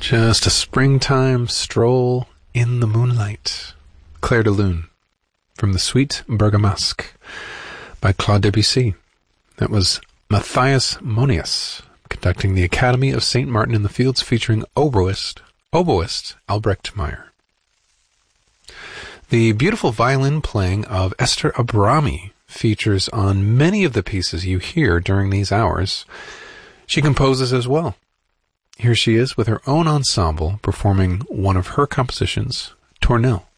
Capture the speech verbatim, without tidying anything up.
Just a springtime stroll in the moonlight. Clair de Lune from the Suite Bergamasque by Claude Debussy. That was Matthias Monius conducting the Academy of Saint Martin in the Fields, featuring oboist, oboist Albrecht Meyer. The beautiful violin playing of Esther Abrami features on many of the pieces you hear during these hours. She composes as well. Here she is with her own ensemble performing one of her compositions, Tournelle.